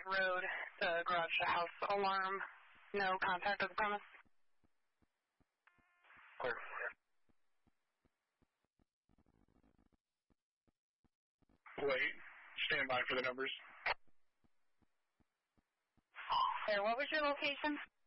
Road, the garage to house alarm. No contact with the premise. Clear. Wait. Stand by for the numbers. What was your location?